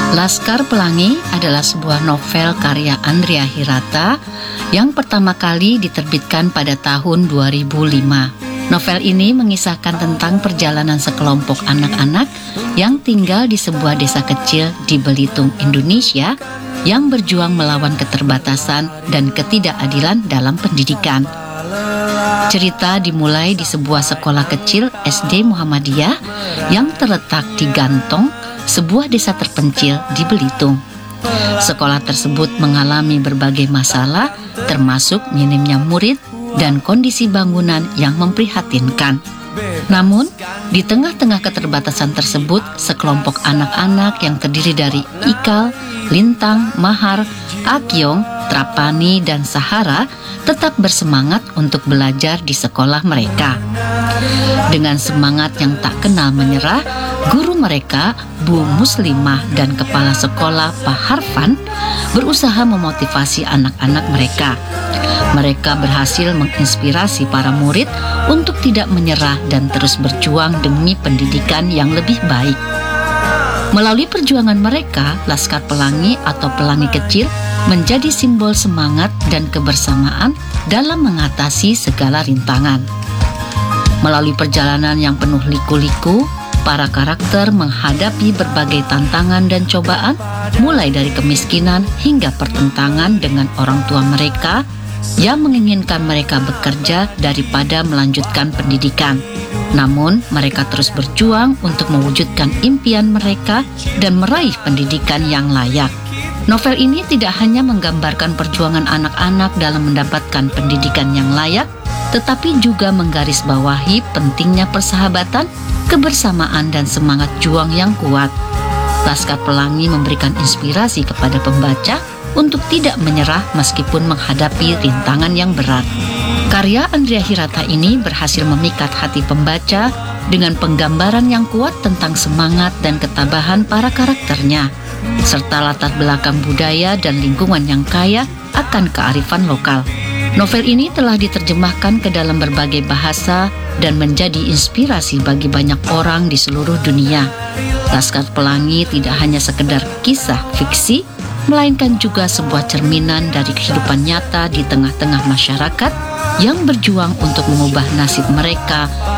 Laskar Pelangi adalah sebuah novel karya Andrea Hirata yang pertama kali diterbitkan pada tahun 2005. Novel ini mengisahkan tentang perjalanan sekelompok anak-anak yang tinggal di sebuah desa kecil di Belitung, Indonesia, yang berjuang melawan keterbatasan dan ketidakadilan dalam pendidikan. Cerita dimulai di sebuah sekolah kecil SD Muhammadiyah yang terletak di Gantong, sebuah desa terpencil di Belitung. Sekolah tersebut mengalami berbagai masalah, termasuk minimnya murid dan kondisi bangunan yang memprihatinkan. Namun, di tengah-tengah keterbatasan tersebut, sekelompok anak-anak yang terdiri dari Ikal, Lintang, Mahar, Akyong, Trapani, dan Sahara tetap bersemangat untuk belajar di sekolah mereka. Dengan semangat yang tak kenal menyerah, guru mereka, Bu Muslimah, dan kepala sekolah Pak Harfan berusaha memotivasi anak-anak mereka. Mereka berhasil menginspirasi para murid untuk tidak menyerah dan terus berjuang demi pendidikan yang lebih baik. Melalui perjuangan mereka, Laskar Pelangi atau Pelangi Kecil menjadi simbol semangat dan kebersamaan dalam mengatasi segala rintangan. Melalui perjalanan yang penuh liku-liku, para karakter menghadapi berbagai tantangan dan cobaan, mulai dari kemiskinan hingga pertentangan dengan orang tua mereka yang menginginkan mereka bekerja daripada melanjutkan pendidikan. Namun, mereka terus berjuang untuk mewujudkan impian mereka dan meraih pendidikan yang layak. Novel ini tidak hanya menggambarkan perjuangan anak-anak dalam mendapatkan pendidikan yang layak, tetapi juga menggarisbawahi pentingnya persahabatan, kebersamaan, dan semangat juang yang kuat. Laskar Pelangi memberikan inspirasi kepada pembaca untuk tidak menyerah meskipun menghadapi rintangan yang berat. Karya Andrea Hirata ini berhasil memikat hati pembaca dengan penggambaran yang kuat tentang semangat dan ketabahan para karakternya, serta latar belakang budaya dan lingkungan yang kaya akan kearifan lokal. Novel ini telah diterjemahkan ke dalam berbagai bahasa dan menjadi inspirasi bagi banyak orang di seluruh dunia. Laskar Pelangi tidak hanya sekedar kisah fiksi, melainkan juga sebuah cerminan dari kehidupan nyata di tengah-tengah masyarakat yang berjuang untuk mengubah nasib mereka